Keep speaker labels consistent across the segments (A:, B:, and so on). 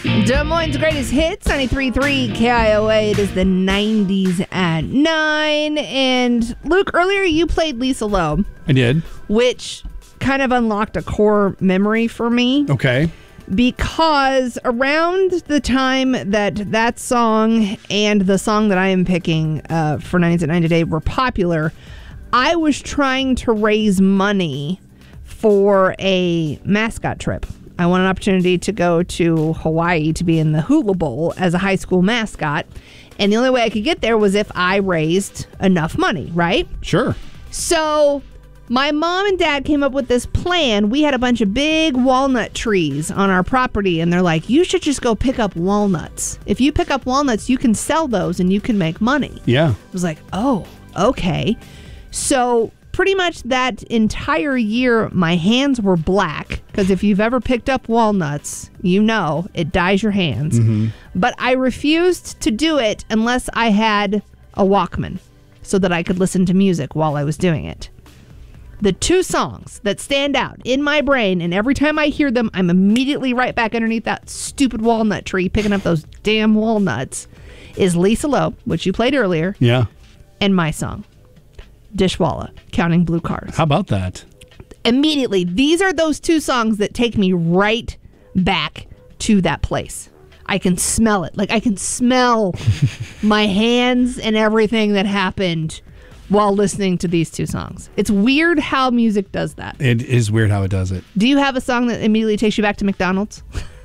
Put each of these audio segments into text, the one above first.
A: Des Moines' greatest hits, 93.3 KIOA. It is the 90s at 9. And Luke, earlier you played Lisa Loeb.
B: I did.
A: Which kind of unlocked a core memory for me.
B: Okay.
A: Because around the time that song and the song that I am picking for 90s at 9 today were popular, I was trying to raise money for a mascot trip. I want an opportunity to go to Hawaii to be in the Hula Bowl as a high school mascot. And the only way I could get there was if I raised enough money, right?
B: Sure.
A: So my mom and dad came up with this plan. We had a bunch of big walnut trees on our property, and they're like, you should just go pick up walnuts. If you pick up walnuts, you can sell those and you can make money.
B: Yeah.
A: I was like, oh, okay. So pretty much that entire year, my hands were black, because if you've ever picked up walnuts, you know it dyes your hands. Mm-hmm. But I refused to do it unless I had a Walkman so that I could listen to music while I was doing it. The two songs that stand out in my brain, and every time I hear them, I'm immediately right back underneath that stupid walnut tree picking up those damn walnuts, is Lisa Loeb, which you played earlier,
B: Yeah.
A: and my song, Dishwalla, Counting Blue Cars.
B: How about that?
A: Immediately, these are those two songs that take me right back to that place. I can smell it. Like, I can smell my hands and everything that happened while listening to these two songs. It's weird how music does that.
B: It is weird how it does it.
A: Do you have a song that immediately takes you back to McDonald's?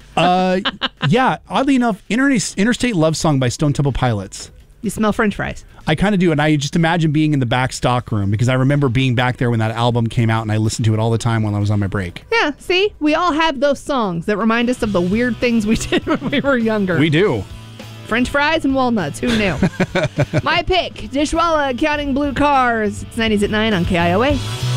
B: Yeah. Oddly enough, Interstate Love Song by Stone Temple Pilots.
A: You smell French fries.
B: I kind of do, and I just imagine being in the back stock room, because I remember being back there when that album came out, and I listened to it all the time while I was on my break.
A: Yeah, see? We all have those songs that remind us of the weird things we did when we were younger.
B: We do.
A: French fries and walnuts. Who knew? My pick, Dishwalla, Counting Blue Cars. It's 90s at 9 on KIOA.